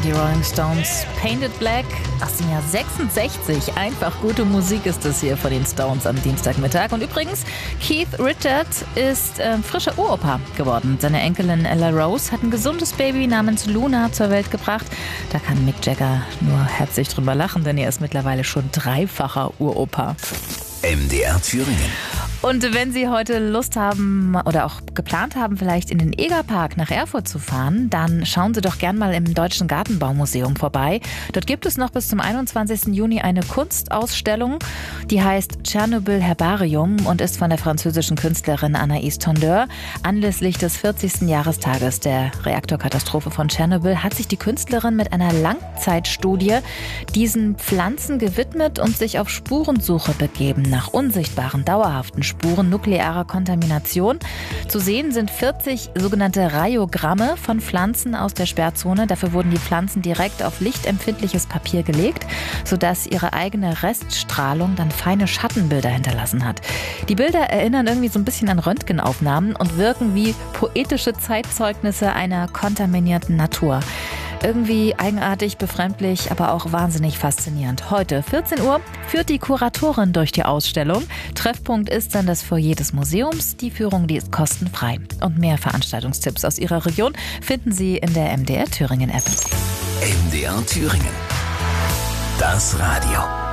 die Rolling Stones. Painted Black aus dem Jahr 66. Einfach gute Musik ist das hier von den Stones am Dienstagmittag. Und übrigens, Keith Richards ist frischer Uropa geworden. Seine Enkelin Ella Rose hat ein gesundes Baby namens Luna zur Welt gebracht. Da kann Mick Jagger nur herzlich drüber lachen, denn er ist mittlerweile schon dreifacher Uropa. MDR Thüringen. Und wenn Sie heute Lust haben oder auch geplant haben, vielleicht in den Egerpark nach Erfurt zu fahren, dann schauen Sie doch gern mal im Deutschen Gartenbaumuseum vorbei. Dort gibt es noch bis zum 21. Juni eine Kunstausstellung, die heißt Tschernobyl Herbarium und ist von der französischen Künstlerin Anaïs Tondeur. Anlässlich des 40. Jahrestages der Reaktorkatastrophe von Tschernobyl hat sich die Künstlerin mit einer Langzeitstudie diesen Pflanzen gewidmet und sich auf Spurensuche begeben nach unsichtbaren, dauerhaften Spuren nuklearer Kontamination. Zu sehen sind 40 sogenannte Radiogramme von Pflanzen aus der Sperrzone. Dafür wurden die Pflanzen direkt auf lichtempfindliches Papier gelegt, sodass ihre eigene Reststrahlung dann feine Schattenbilder hinterlassen hat. Die Bilder erinnern irgendwie so ein bisschen an Röntgenaufnahmen und wirken wie poetische Zeitzeugnisse einer kontaminierten Natur. Irgendwie eigenartig, befremdlich, aber auch wahnsinnig faszinierend. Heute, 14 Uhr, führt die Kuratorin durch die Ausstellung. Treffpunkt ist dann das Foyer des Museums. Die Führung, die ist kostenfrei. Und mehr Veranstaltungstipps aus Ihrer Region finden Sie in der MDR Thüringen App. MDR Thüringen. Das Radio.